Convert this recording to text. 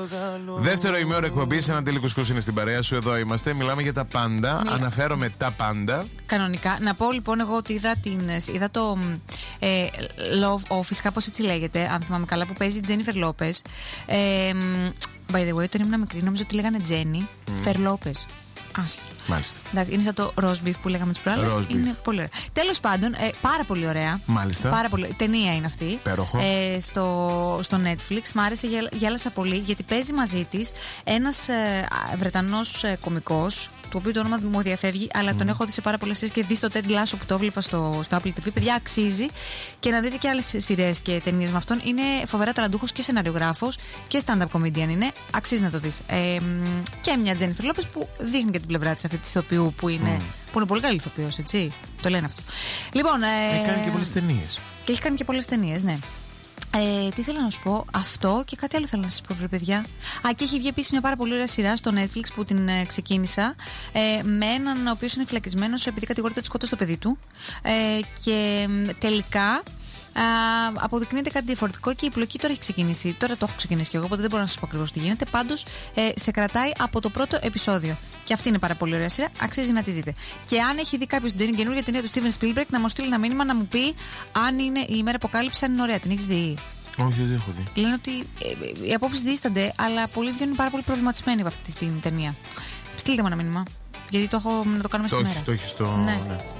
Δεύτερο ημέωρο εκπομπή, ένα τέλειο κουσκούς είναι στην παρέα σου. Εδώ είμαστε. Μιλάμε για τα πάντα. Αναφέρομαι τα πάντα. Κανονικά. Να πω λοιπόν εγώ ότι είδα το Love Office, κάπως έτσι λέγεται, αν θυμάμαι καλά, που παίζει η Jennifer Lopez. By the way, όταν ήμουν μικρή, νόμιζα ότι λέγανε Jenny Lopez. Άσχετο. Μάλιστα. Είναι σαν το roast beef που λέγαμε τις προάλλες. Είναι πολύ ωραία. Τέλος πάντων, πάρα πολύ ωραία. Μάλιστα. Πάρα πολύ. Ταινία είναι αυτή. Υπέροχο. Στο Netflix. Μ' άρεσε, γέλασα πολύ, γιατί παίζει μαζί της ένας Βρετανός κωμικός, του οποίου το όνομα μου διαφεύγει, αλλά τον έχω δει σε πάρα πολλές σειρές και δει στο Ted Lasso που το έβλεπα στο Apple TV. Παιδιά, αξίζει. Και να δείτε και άλλες σειρές και ταινίες με αυτόν. Είναι φοβερά ταλαντούχος και σεναριογράφος και stand-up comedian είναι. Αξίζει να το δεις. Και μια Jennifer Lopez που δείχνει και την πλευρά της αυτή τη ηθοποιού που είναι πολύ καλή ηθοποιός, έτσι. Το λένε αυτό. Λοιπόν, έχει κάνει και πολλές ταινίες. Και έχει κάνει και πολλές ταινίες, ναι. Τι θέλω να σου πω, αυτό και κάτι άλλο θέλω να σας πω, βρε παιδιά. Και έχει βγει επίσης μια πάρα πολύ ωραία σειρά στο Netflix που την ξεκίνησα, με έναν ο οποίος είναι φυλακισμένος επειδή κατηγορείται ότι σκότωσε το παιδί του. Και τελικά αποδεικνύεται κάτι διαφορετικό και η πλοκή τώρα έχει ξεκινήσει. Τώρα το έχω ξεκινήσει και εγώ, οπότε δεν μπορώ να σας πω ακριβώς τι γίνεται. Πάντως σε κρατάει από το πρώτο επεισόδιο. Και αυτή είναι πάρα πολύ ωραία σειρά, αξίζει να τη δείτε. Και αν έχει δει κάποιος την καινούργια ταινία του Steven Spielberg, να μου στείλει ένα μήνυμα να μου πει αν είναι η ημέρα αποκάλυψη, αν είναι ωραία. Την έχεις δει? Όχι, δεν έχω δει. Λένε ότι οι απόψεις δίστανται, αλλά πολλοί δυο είναι πάρα πολύ προβληματισμένοι από αυτή την ταινία. Στείλτε μου ένα μήνυμα, γιατί το έχω να το κάνουμε στη μέρα. Το έχει στο. Ναι.